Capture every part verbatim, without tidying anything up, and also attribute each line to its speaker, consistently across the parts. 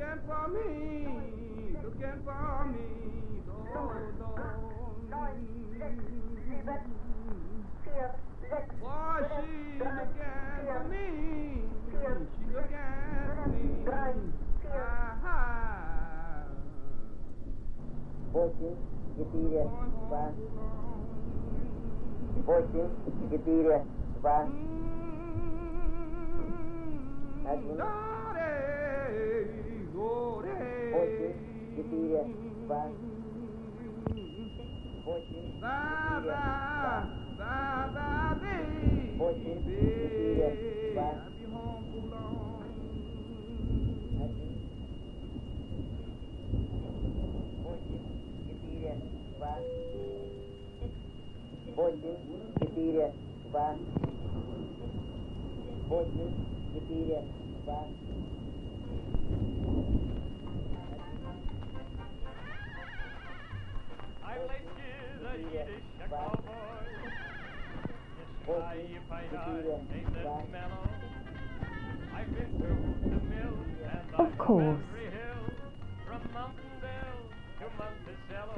Speaker 1: looking for me, looking for me, Lord, Lord. Why she looking for me? She looking for me. Aha.
Speaker 2: Восемь, четыре, два. Восемь, четыре, два. Один. Восемь, четыре, два. Восемь, четыре, два. Восемь, четыре, два. Один. Восемь, четыре, два. Восемь, четыре, два. Восемь, четыре, два.
Speaker 3: I like you, the Yiddish cowboy. Yes, I, if I know, ain't that mellow? I've been through the mill and
Speaker 4: Of course.
Speaker 3: every hill, from Mountaindale to Monticello.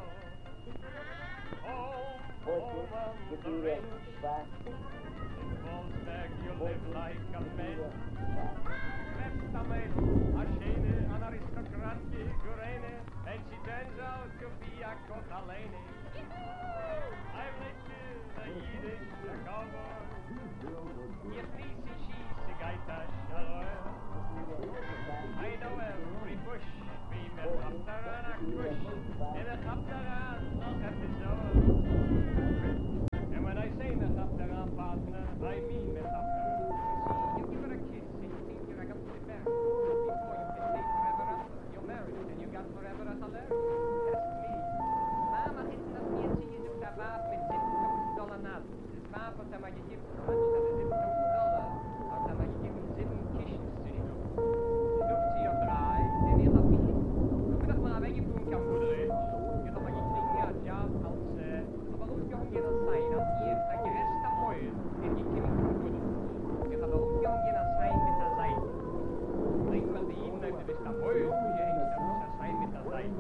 Speaker 3: Home, home on the range, in Volsberg you live like a man. Left a maiden, a shady, an aristocratic Gurene, and she turns out to be a Cotalene. I like you, the Yiddish, the cowboy. Yes, Nisi, she's the gaita shalom. I know every bush, we met Haftaran a kush, and a Haftaran look at the zone. And when I say met Haftaran partner, I mean met Haftaran. See, you give her a kiss, and you think you're going to get back. Before you can stay forever after, you're married, and you got forever a salary. Ask me. Mama hätten das Mädchen gesucht, da war mit siebentausend Dollar nass. Das war, was er mal gegeben hat, anstatt siebentausend Dollar, hat er mal gegeben sieben Kischen zu ihm. Sucht sie auf drei, denn ihr habt mich. Guck doch mal, wenn ihr tun kann, Bruderich. Ihr habt mal gekriegt, als ja, als, äh, aber umgehauen gehen als sein, als ihr, der Gerest am Mäuel, den ich kenne von Bruderich. Ihr habt umgehauen gehen als sein mit der Seite. Denk mal, die Ihnen, der bist am Mäuel, du hier hängst, da muss er sein mit der Seite.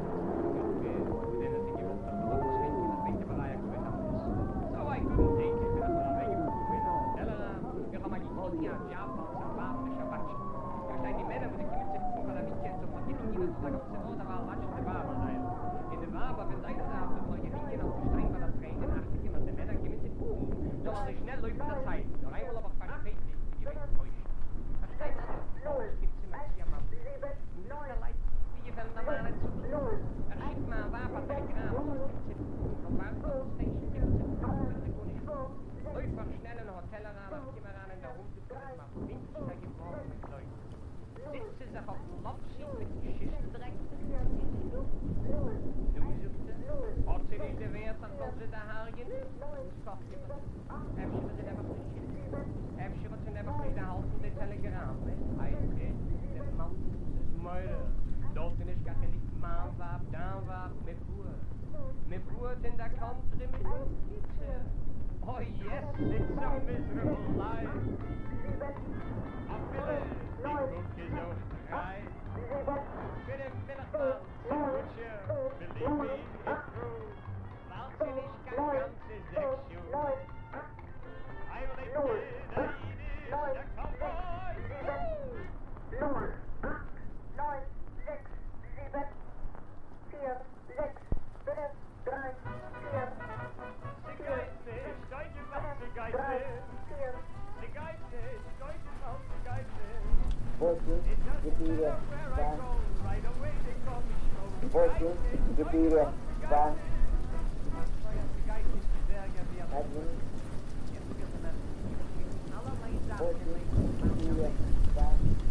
Speaker 3: So I couldn't take it, and I made it win. Ella, you're my Ginia, Japan, Sabam, Shabbat. You're tiny men with the kids from Palaviki, so my Ginia is like a seven of our lunch in the bar. In the bar, but when I was out of my Ginia of the Stein by the train, and after him at the men, I give it to boom. So I schnell läuft der Zeit. I will have a fast pace, you make a push. A Stein, Louis, gibt's him at Yamam. Not the light, wie wenn der Mann zu tun. Er schickt mal ein Waffen, der Gram. Vom Bahnhof Station gibt es einen Kampf in der Kunde. Läuft von schnell in ein Hotel ran, auf die man ran in der Runde kommt, macht winzig gebraucht mit Leuten. Sitze sich auf dem Lopschi mit Geschichten direkt. Du suchte, hat sie diese Wert, dann kommt sie da hergehen. Stopp, sie was. Äpfel wird sie einfach nicht schicken. Äpfel wird sie einfach nicht erhalten, der Telegramm. Eike, der Mann, das ist Mörder. Dort ist gar kein Mann war, down war, mit Ruhe. Mit Ruhe in der Country mit Pizza. Oh yes, it's a miserable life. A village, the book is overtried. Für den Millermann, the butcher, believe me, it's true. Walzen ist kein ganzes Sexual. I will like it, the Yiddish, the cowboy.
Speaker 5: Null, acht, neun, sechs, sieben, vier, sechs, fünf, drei, vier,
Speaker 3: Sie geizig, steigen auf die Geize. Sie geizig, steigen auf die Geize.
Speaker 2: Восемь,
Speaker 3: It doesn't
Speaker 2: четыре,
Speaker 3: matter where I
Speaker 2: два.
Speaker 3: go, right away they call me Schmo.
Speaker 2: Восемь, четыре, два. Один. Восемь, четыре, два.